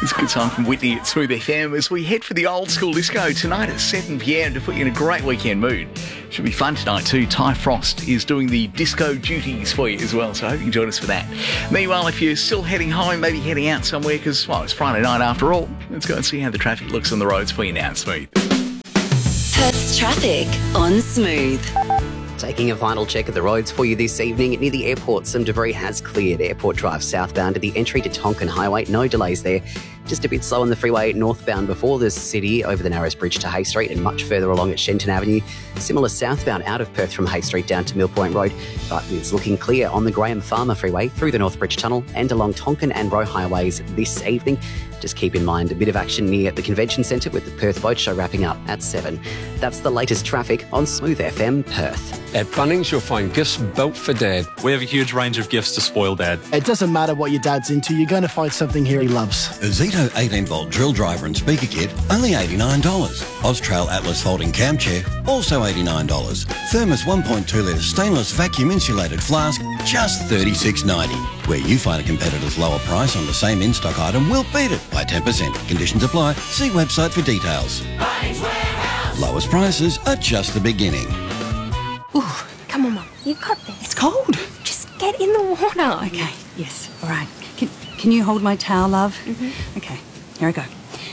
It's a good time from Whitney at Smooth FM as we head for the old school disco tonight at 7 p.m. to put you in a great weekend mood. Should be fun tonight too. Ty Frost is doing the disco duties for you as well, so I hope you can join us for that. Meanwhile, if you're still heading home, maybe heading out somewhere because, well, it's Friday night after all, let's go and see how the traffic looks on the roads for you now. Smooth. Perth's traffic on Smooth. Taking a final check of the roads for you this evening. Near the airport, some debris has cleared. Airport Drive southbound to the entry to Tonkin Highway. No delays there. Just a bit slow on the freeway northbound before the city over the Narrows Bridge to Hay Street and much further along at Shenton Avenue. Similar southbound out of Perth from Hay Street down to Mill Point Road. But it's looking clear on the Graham Farmer Freeway through the North Bridge Tunnel and along Tonkin and Roe Highways this evening. Just keep in mind a bit of action near the Convention Centre with the Perth Boat Show wrapping up at 7. That's the latest traffic on Smooth FM Perth. At Bunnings, you'll find gifts built for Dad. We have a huge range of gifts to spoil Dad. It doesn't matter what your dad's into, you're going to find something here he loves. A Zito 18-volt drill driver and speaker kit, only $89. Austrail Atlas folding cam chair, also $89. Thermos 1.2-litre stainless vacuum insulated flask, just $36.90. Where you find a competitor's lower price on the same in-stock item, we'll beat it by 10%. Conditions apply. See website for details. Lowest prices are just the beginning. Ooh, come on, Mum. You got this. It's cold. Just get in the water. Okay, yes, all right. Can you hold my towel, love? Mm-hmm. Okay, here I go.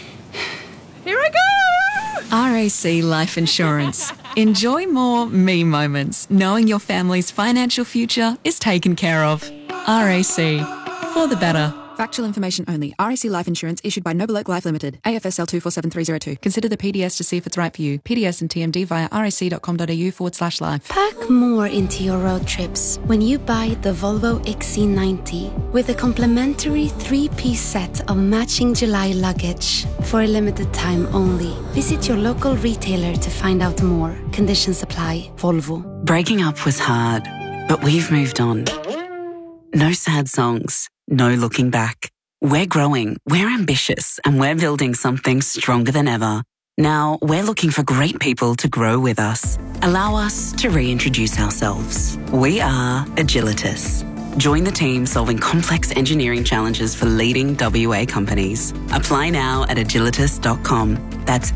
Here I go! RAC Life Insurance. Enjoy more me moments, knowing your family's financial future is taken care of. RAC. For the better. Factual information only. RAC Life Insurance issued by Noble Oak Life Limited. AFSL 247302. Consider the PDS to see if it's right for you. PDS and TMD via rac.com.au/life. Pack more into your road trips when you buy the Volvo XC90 with a complimentary 3-piece set of matching July luggage for a limited time only. Visit your local retailer to find out more. Conditions apply. Volvo. Breaking up was hard, but we've moved on. No sad songs. No looking back. We're growing, we're ambitious, and we're building something stronger than ever. Now, we're looking for great people to grow with us. Allow us to reintroduce ourselves. We are Agilitas. Join the team solving complex engineering challenges for leading WA companies. Apply now at agilitas.com. That's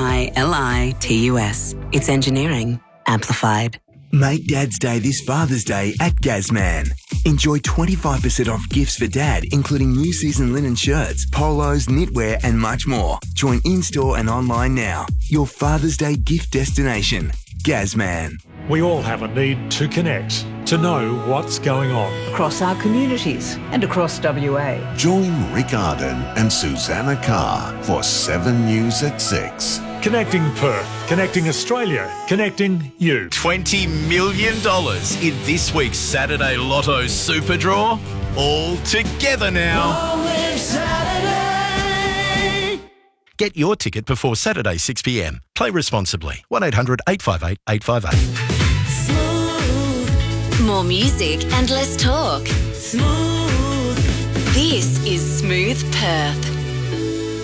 AGILITUS. It's engineering amplified. Make Dad's Day this Father's Day at Gazman. Enjoy 25% off gifts for Dad, including new season linen shirts, polos, knitwear, and much more. Join in-store and online now. Your Father's Day gift destination. Gazman. We all have a need to connect, to know what's going on. Across our communities and across WA. Join Rick Arden and Susanna Carr for 7 News at 6. Connecting Perth, connecting Australia, connecting you. $20 million in this week's Saturday Lotto Super Draw. All together now. Get your ticket before Saturday 6 p.m. Play responsibly. 1800 858 858. More music and less talk. Smooth. This is Smooth Perth.